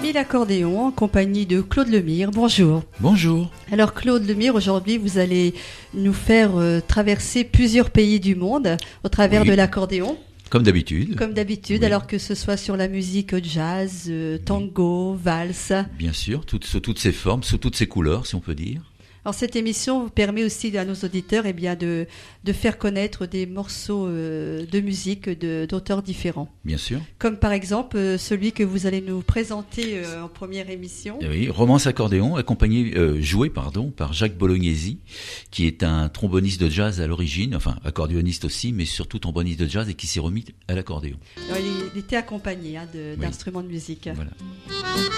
et l'accordéon en compagnie de Claude Lemire. Bonjour. Bonjour. Alors Claude Lemire, aujourd'hui vous allez nous faire traverser plusieurs pays du monde au travers de l'accordéon. Comme d'habitude. Comme d'habitude, alors que ce soit sur la musique jazz, tango, valse. Bien sûr, sous toutes ses formes, sous toutes ses couleurs, si on peut dire. Alors cette émission vous permet aussi à nos auditeurs de faire connaître des morceaux de musique d'auteurs différents. Bien sûr. Comme par exemple celui que vous allez nous présenter en première émission. Oui, Romance accordéon, joué par Jacques Bolognesi, qui est un tromboniste de jazz à l'origine, enfin accordéoniste aussi, mais surtout tromboniste de jazz et qui s'est remis à l'accordéon. Alors, il était accompagné d'instruments de musique. Voilà.